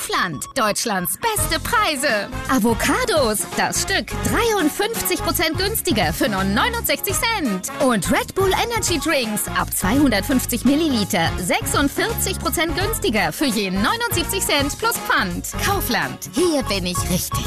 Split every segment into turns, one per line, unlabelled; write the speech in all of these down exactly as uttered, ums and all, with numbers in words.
Kaufland. Deutschlands beste Preise. Avocados, das Stück dreiundfünfzig Prozent günstiger für nur neunundsechzig Cent. Und Red Bull Energy Drinks ab zweihundertfünfzig Milliliter sechsundvierzig Prozent günstiger für je neunundsiebzig Cent plus Pfand. Kaufland, hier bin ich richtig.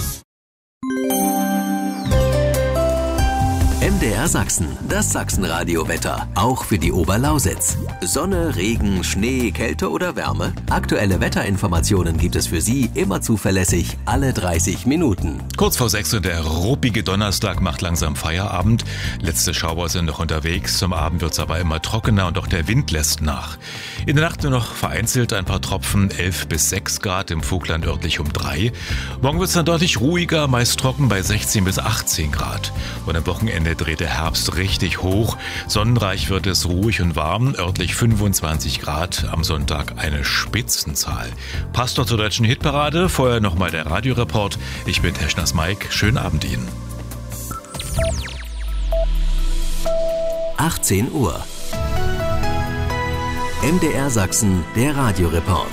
M D R Sachsen, das Sachsenradio-Wetter, auch für die Oberlausitz. Sonne, Regen, Schnee, Kälte oder Wärme? Aktuelle Wetterinformationen gibt es für Sie immer zuverlässig, alle dreißig Minuten.
Kurz vor sechs Uhr, der ruppige Donnerstag macht langsam Feierabend. Letzte Schauer sind noch unterwegs, zum Abend wird es aber immer trockener und auch der Wind lässt nach. In der Nacht nur noch vereinzelt ein paar Tropfen, elf bis sechs Grad, im Vogtland örtlich um drei. Morgen wird es dann deutlich ruhiger, meist trocken bei sechzehn bis achtzehn Grad. Und am Wochenende dreht der Herbst richtig hoch. Sonnenreich wird es, ruhig und warm, örtlich fünfundzwanzig Grad. Am Sonntag eine Spitzenzahl. Passt noch zur deutschen Hitparade. Vorher nochmal der Radioreport. Ich bin Teschners Mike. Schönen Abend Ihnen.
achtzehn Uhr. M D R Sachsen, der Radioreport.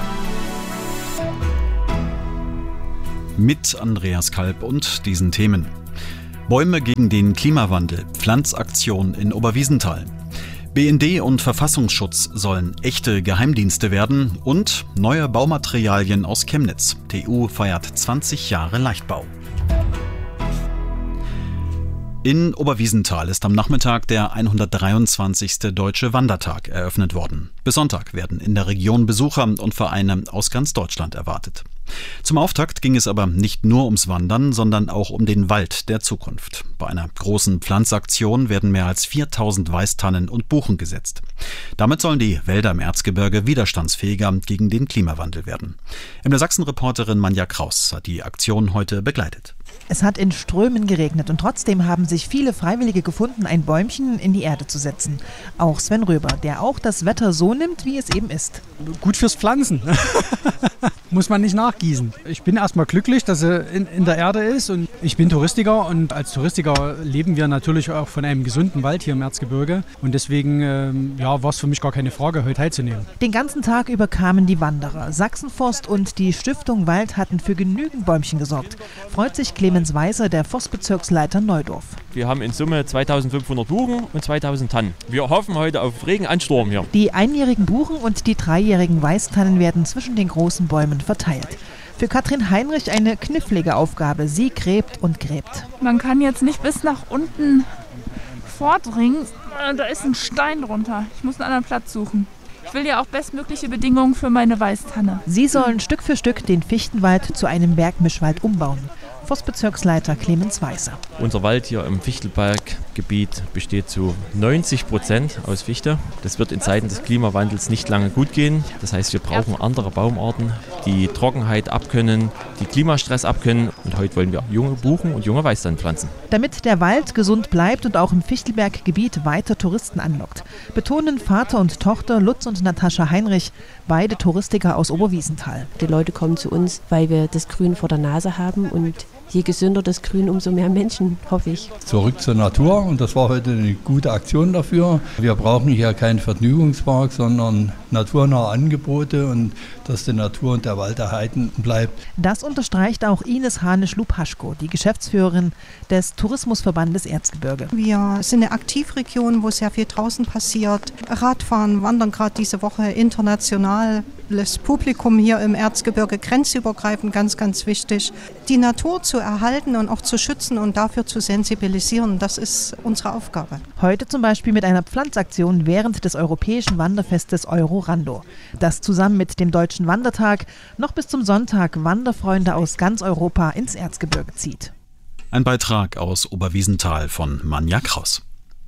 Mit Andreas Kalb und diesen Themen. Bäume gegen den Klimawandel, Pflanzaktion in Oberwiesenthal. B N D und Verfassungsschutz sollen echte Geheimdienste werden und neue Baumaterialien aus Chemnitz. T E U feiert zwanzig Jahre Leichtbau. In Oberwiesenthal ist am Nachmittag der hundertdreiundzwanzigste Deutsche Wandertag eröffnet worden. Bis Sonntag werden in der Region Besucher und Vereine aus ganz Deutschland erwartet. Zum Auftakt ging es aber nicht nur ums Wandern, sondern auch um den Wald der Zukunft. Bei einer großen Pflanzaktion werden mehr als viertausend Weißtannen und Buchen gesetzt. Damit sollen die Wälder im Erzgebirge widerstandsfähiger gegen den Klimawandel werden. M D R Sachsen-Reporterin Manja Kraus hat die Aktion heute begleitet.
Es hat in Strömen geregnet und trotzdem haben sich viele Freiwillige gefunden, ein Bäumchen in die Erde zu setzen. Auch Sven Röber, der auch das Wetter so nimmt, wie es eben ist.
Gut fürs Pflanzen. Muss man nicht nachgießen. Ich bin erstmal glücklich, dass er in, in der Erde ist, und ich bin Touristiker, und als Touristiker leben wir natürlich auch von einem gesunden Wald hier im Erzgebirge, und deswegen ähm, ja, war es für mich gar keine Frage, heute teilzunehmen.
Den ganzen Tag über kamen die Wanderer. Sachsenforst und die Stiftung Wald hatten für genügend Bäumchen gesorgt. Freut sich Clemens Weiser, der Forstbezirksleiter Neudorf.
Wir haben in Summe zweitausendfünfhundert Buchen und zweitausend Tannen. Wir hoffen heute auf Regenansturm hier.
Die einjährigen Buchen und die dreijährigen Weißtannen werden zwischen den großen Bäumen verteilt. Für Katrin Heinrich eine knifflige Aufgabe. Sie gräbt und gräbt.
Man kann jetzt nicht bis nach unten vordringen. Da ist ein Stein drunter. Ich muss einen anderen Platz suchen. Ich will ja auch bestmögliche Bedingungen für meine Weißtanne.
Sie sollen Stück für Stück den Fichtenwald zu einem Bergmischwald umbauen. Forstbezirksleiter Clemens Weiser.
Unser Wald hier im Fichtelberggebiet besteht zu neunzig Prozent aus Fichte. Das wird in Zeiten des Klimawandels nicht lange gut gehen. Das heißt, wir brauchen andere Baumarten, die Trockenheit abkönnen, die Klimastress abkönnen. Und heute wollen wir junge Buchen und junge Weißtannen pflanzen.
Damit der Wald gesund bleibt und auch im Fichtelberggebiet weiter Touristen anlockt, betonen Vater und Tochter Lutz und Natascha Heinrich, beide Touristiker aus Oberwiesenthal.
Die Leute kommen zu uns, weil wir das Grün vor der Nase haben, und je gesünder das Grün, umso mehr Menschen, hoffe ich.
Zurück zur Natur, und das war heute eine gute Aktion dafür. Wir brauchen hier keinen Vergnügungspark, sondern naturnahe Angebote, und dass die Natur und der Wald erhalten bleibt.
Das unterstreicht auch Ines Hanisch-Lupaschko, die Geschäftsführerin des Tourismusverbandes Erzgebirge.
Wir sind eine Aktivregion, wo sehr viel draußen passiert. Radfahren, Wandern gerade diese Woche international. Das Publikum hier im Erzgebirge grenzübergreifend, ganz, ganz wichtig. Die Natur zu erhalten und auch zu schützen und dafür zu sensibilisieren, das ist unsere Aufgabe.
Heute zum Beispiel mit einer Pflanzaktion während des europäischen Wanderfestes Eurorando, das zusammen mit dem Deutschen Wandertag noch bis zum Sonntag Wanderfreunde aus ganz Europa ins Erzgebirge zieht.
Ein Beitrag aus Oberwiesenthal von Manja Kraus.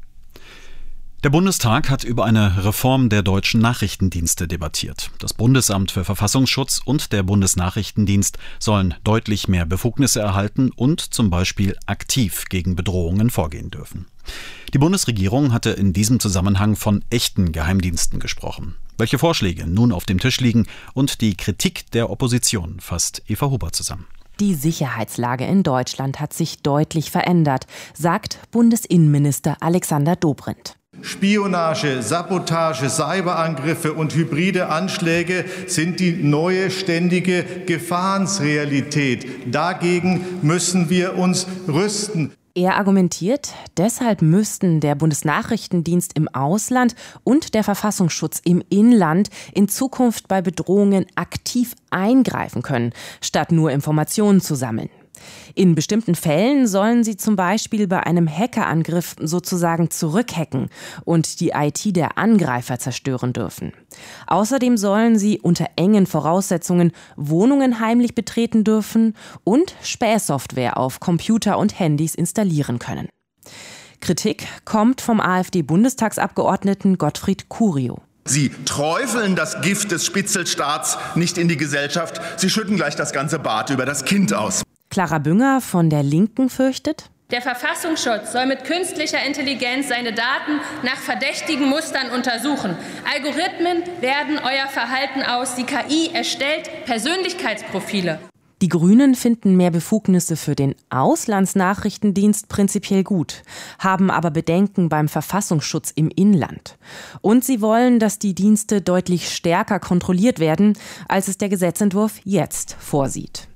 Der Bundestag hat über eine Reform der deutschen Nachrichtendienste debattiert. Das Bundesamt für Verfassungsschutz und der Bundesnachrichtendienst sollen deutlich mehr Befugnisse erhalten und zum Beispiel aktiv gegen Bedrohungen vorgehen dürfen. Die Bundesregierung hatte in diesem Zusammenhang von echten Geheimdiensten gesprochen. Welche Vorschläge nun auf dem Tisch liegen und die Kritik der Opposition, fasst Eva Huber zusammen.
Die Sicherheitslage in Deutschland hat sich deutlich verändert, sagt Bundesinnenminister Alexander Dobrindt.
Spionage, Sabotage, Cyberangriffe und hybride Anschläge sind die neue ständige Gefahrensrealität. Dagegen müssen wir uns rüsten.
Er argumentiert, deshalb müssten der Bundesnachrichtendienst im Ausland und der Verfassungsschutz im Inland in Zukunft bei Bedrohungen aktiv eingreifen können, statt nur Informationen zu sammeln. In bestimmten Fällen sollen sie zum Beispiel bei einem Hackerangriff sozusagen zurückhacken und die I T der Angreifer zerstören dürfen. Außerdem sollen sie unter engen Voraussetzungen Wohnungen heimlich betreten dürfen und Spähsoftware auf Computer und Handys installieren können. Kritik kommt vom AfD-Bundestagsabgeordneten Gottfried Curio.
Sie träufeln das Gift des Spitzelstaats nicht in die Gesellschaft, sie schütten gleich das ganze Bad über das Kind aus.
Clara Bünger von der Linken fürchtet:
Der Verfassungsschutz soll mit künstlicher Intelligenz seine Daten nach verdächtigen Mustern untersuchen. Algorithmen werten euer Verhalten aus. Die K I erstellt Persönlichkeitsprofile.
Die Grünen finden mehr Befugnisse für den Auslandsnachrichtendienst prinzipiell gut, haben aber Bedenken beim Verfassungsschutz im Inland. Und sie wollen, dass die Dienste deutlich stärker kontrolliert werden, als es der Gesetzentwurf jetzt vorsieht.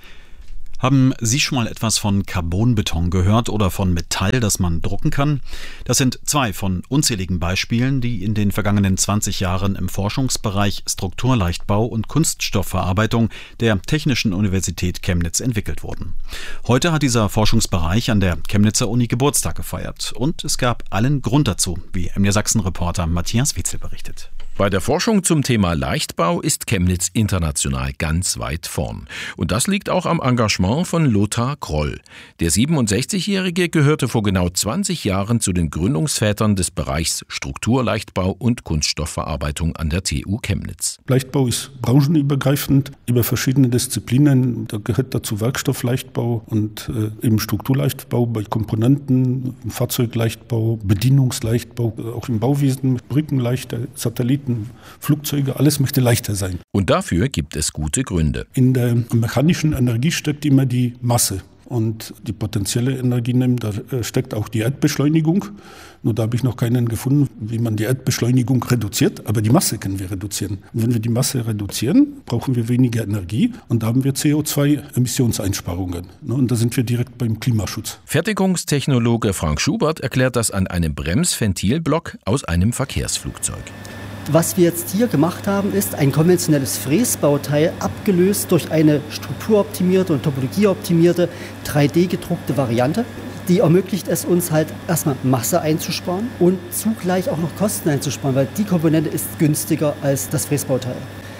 Haben Sie schon mal etwas von Carbonbeton gehört oder von Metall, das man drucken kann? Das sind zwei von unzähligen Beispielen, die in den vergangenen zwanzig Jahren im Forschungsbereich Strukturleichtbau und Kunststoffverarbeitung der Technischen Universität Chemnitz entwickelt wurden. Heute hat dieser Forschungsbereich an der Chemnitzer Uni Geburtstag gefeiert und es gab allen Grund dazu, wie M D R Sachsen-Reporter Matthias Witzel berichtet.
Bei der Forschung zum Thema Leichtbau ist Chemnitz international ganz weit vorn. Und das liegt auch am Engagement von Lothar Kroll. Der siebenundsechzigjährige gehörte vor genau zwanzig Jahren zu den Gründungsvätern des Bereichs Strukturleichtbau und Kunststoffverarbeitung an der T U Chemnitz.
Leichtbau ist branchenübergreifend über verschiedene Disziplinen. Da gehört dazu Werkstoffleichtbau und äh, eben Strukturleichtbau bei Komponenten, Fahrzeugleichtbau, Bedienungsleichtbau, auch im Bauwesen, Brückenleichter, Satelliten, Flugzeuge, alles möchte leichter sein.
Und dafür gibt es gute Gründe.
In der mechanischen Energie steckt immer die Masse und die potenzielle Energie nimmt, da steckt auch die Erdbeschleunigung. Nur da habe ich noch keinen gefunden, wie man die Erdbeschleunigung reduziert, aber die Masse können wir reduzieren. Und wenn wir die Masse reduzieren, brauchen wir weniger Energie und da haben wir C O zwei Emissionseinsparungen. Und da sind wir direkt beim Klimaschutz.
Fertigungstechnologe Frank Schubert erklärt das an einem Bremsventilblock aus einem Verkehrsflugzeug.
Was wir jetzt hier gemacht haben, ist ein konventionelles Fräsbauteil abgelöst durch eine strukturoptimierte und topologieoptimierte drei D gedruckte Variante. Die ermöglicht es uns halt erstmal Masse einzusparen und zugleich auch noch Kosten einzusparen, weil die Komponente ist günstiger als das Fräsbauteil.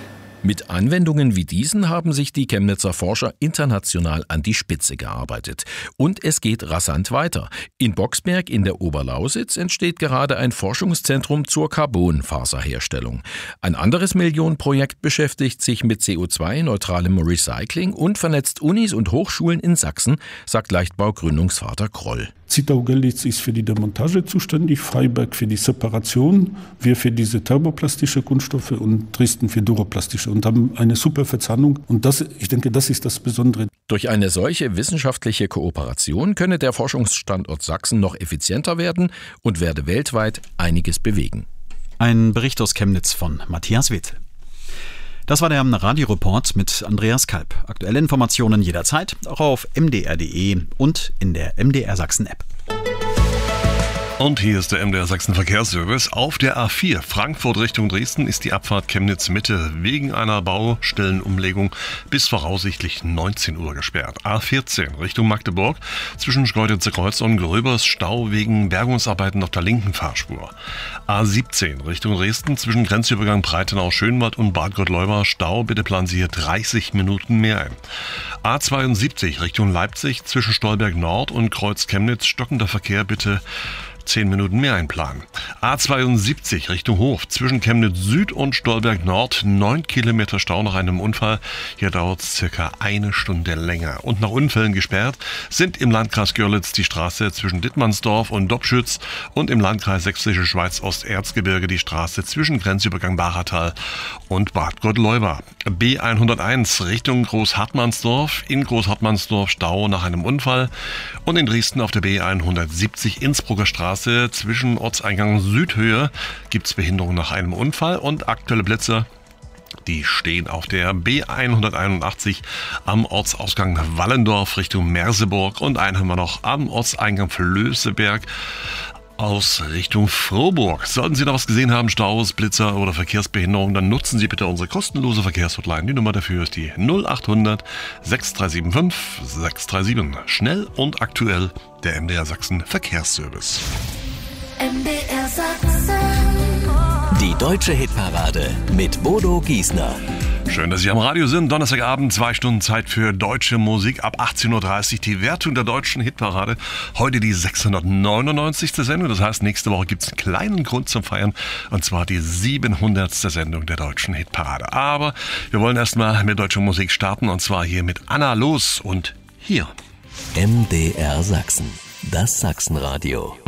Mit Anwendungen wie diesen haben sich die Chemnitzer Forscher international an die Spitze gearbeitet. Und es geht rasant weiter. In Boxberg in der Oberlausitz entsteht gerade ein Forschungszentrum zur Carbonfaserherstellung. Ein anderes Millionenprojekt beschäftigt sich mit C O zwei neutralem Recycling und vernetzt Unis und Hochschulen in Sachsen, sagt Leichtbau-Gründungsvater Kroll.
Zittau-Görlitz ist für die Demontage zuständig, Freiberg für die Separation, wir für diese thermoplastische Kunststoffe und Dresden für duroplastische und haben eine super Verzahnung. Und das, ich denke, das ist das Besondere.
Durch eine solche wissenschaftliche Kooperation könne der Forschungsstandort Sachsen noch effizienter werden und werde weltweit einiges bewegen.
Ein Bericht aus Chemnitz von Matthias Wetzel. Das war der Radioreport mit Andreas Kalb. Aktuelle Informationen jederzeit, auch auf m d r punkt d e und in der M D R Sachsen App.
Und hier ist der M D R Sachsen Verkehrsservice. Auf der A vier Frankfurt Richtung Dresden ist die Abfahrt Chemnitz Mitte wegen einer Baustellenumlegung bis voraussichtlich neunzehn Uhr gesperrt. A vierzehn Richtung Magdeburg zwischen Schkeuditzer Kreuz und Gröbers Stau wegen Bergungsarbeiten auf der linken Fahrspur. A siebzehn Richtung Dresden zwischen Grenzübergang Breitenau-Schönwald und Bad Gottleuba Stau. Bitte planen Sie hier dreißig Minuten mehr ein. A zweiundsiebzig Richtung Leipzig zwischen Stolberg Nord und Kreuz Chemnitz stockender Verkehr. Bitte zehn Minuten mehr einplanen. A zweiundsiebzig Richtung Hof zwischen Chemnitz Süd und Stolberg Nord, neun Kilometer Stau nach einem Unfall. Hier dauert es circa eine Stunde länger. Und nach Unfällen gesperrt sind im Landkreis Görlitz die Straße zwischen Dittmannsdorf und Dobschütz und im Landkreis Sächsische Schweiz Osterzgebirge die Straße zwischen Grenzübergang Bachertal und Bad Gottleuba. B hunderteins Richtung Großhartmannsdorf, in Großhartmannsdorf Stau nach einem Unfall und in Dresden auf der B hundertsiebzig Innsbrucker Straße zwischen Ortseingang Südhöhe gibt es Behinderung nach einem Unfall und aktuelle Plätze, die stehen auf der B hunderteinundachtzig am Ortsausgang Wallendorf Richtung Merseburg und einen haben wir noch am Ortseingang Flößeberg aus Richtung Frohburg. Sollten Sie noch was gesehen haben, Staus, Blitzer oder Verkehrsbehinderung, dann nutzen Sie bitte unsere kostenlose Verkehrshotline. Die Nummer dafür ist die null achthundert sechs drei sieben fünf sechs drei sieben. Schnell und aktuell der M D R Sachsen Verkehrsservice.
M D R Sachsen. Die deutsche Hitparade mit Bodo Giesner.
Schön, dass Sie am Radio sind. Donnerstagabend, zwei Stunden Zeit für deutsche Musik. Ab achtzehn Uhr dreißig die Wertung der deutschen Hitparade. Heute die sechshundertneunundneunzigste Sendung. Das heißt, nächste Woche gibt es einen kleinen Grund zum Feiern. Und zwar die siebenhundertste Sendung der deutschen Hitparade. Aber wir wollen erstmal mit deutscher Musik starten. Und zwar hier mit Anna Los und hier.
M D R Sachsen. Das Sachsenradio.